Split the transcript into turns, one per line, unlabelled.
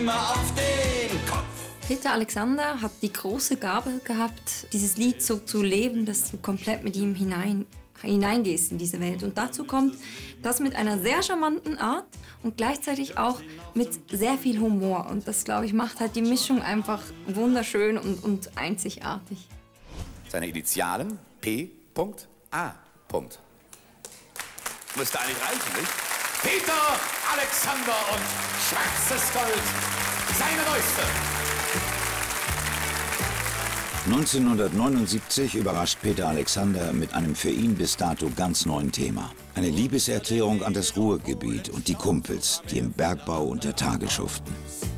immer auf den Kopf.
Peter Alexander hat die große Gabe gehabt, dieses Lied so zu leben, dass du komplett mit ihm hineingehst in diese Welt. Und dazu kommt das mit einer sehr charmanten Art und gleichzeitig auch mit sehr viel Humor. Und das, glaube ich, macht halt die Mischung einfach wunderschön und einzigartig.
Seine Initialen P.A. Müsste eigentlich reichen, nicht? Peter Alexander und Schwarzes Gold, seine neueste.
1979 überrascht Peter Alexander mit einem für ihn bis dato ganz neuen Thema. Eine Liebeserklärung an das Ruhrgebiet und die Kumpels, die im Bergbau unter Tage schuften.